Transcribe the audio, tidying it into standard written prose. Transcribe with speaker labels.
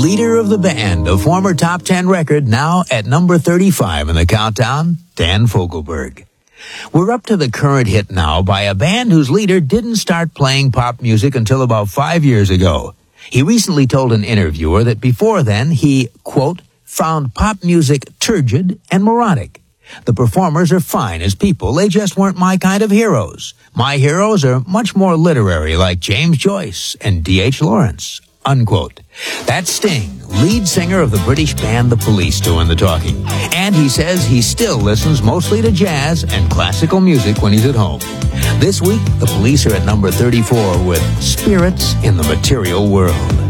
Speaker 1: leader of the band, a former top 10 record, now at number 35 in the countdown, Dan Fogelberg. We're up to the current hit now by a band whose leader didn't start playing pop music until about 5 years ago. He recently told an interviewer that before then he, quote, found pop music turgid and moronic. The performers are fine as people, they just weren't my kind of heroes. My heroes are much more literary, like James Joyce and D.H. Lawrence, unquote. That's Sting, lead singer of the British band The Police, doing the talking. And he says he still listens mostly to jazz and classical music when he's at home. This week, The Police are at number 34 with Spirits in the Material World.